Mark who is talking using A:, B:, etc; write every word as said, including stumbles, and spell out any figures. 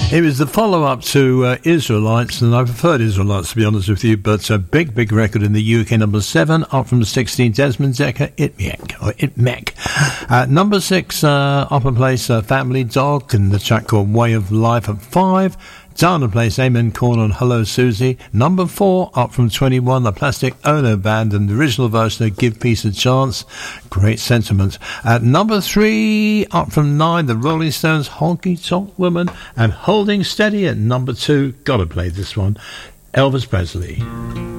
A: It was the follow-up to uh, Israelites, and I preferred Israelites, to be honest with you, but a big, big record in the U K. Number seven, up from sixteen, Desmond Dekker, Itmek, or Itmek. Uh, number six, uh, upper place, uh, Family Dog, and the track called Way of Life at five. Down the place, Amen Corn and Hello Susie. Number four, up from twenty-one, the Plastic Ono Band and the original version of Give Peace a Chance. Great sentiment. At number three, up from nine, the Rolling Stones, Honky Tonk Woman, and Holding Steady. At number two, gotta play this one, Elvis Presley.